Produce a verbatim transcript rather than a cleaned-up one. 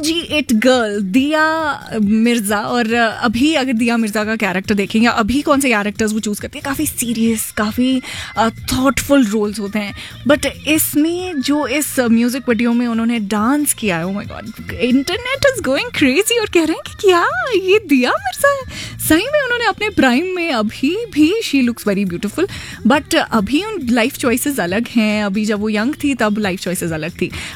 AG it girl दिया मिर्जा। और अभी अगर दिया मिर्जा का कैरेक्टर देखेंगे, अभी कौन से कैरेक्टर्स वो चूज करती है, काफी सीरियस, काफी थॉटफुल रोल्स होते हैं। बट इसमें जो इस म्यूजिक वीडियो में उन्होंने डांस किया है, oh my God, internet is going crazy और कह रहे हैं कि क्या ये दिया मिर्जा है। सही में उन्होंने अपने प्राइम में अभी भी she looks very beautiful, but अभी उन लाइफ चॉइसेस अलग हैं। अभी जब वो यंग थी तब लाइफ चॉइसेस अलग थी।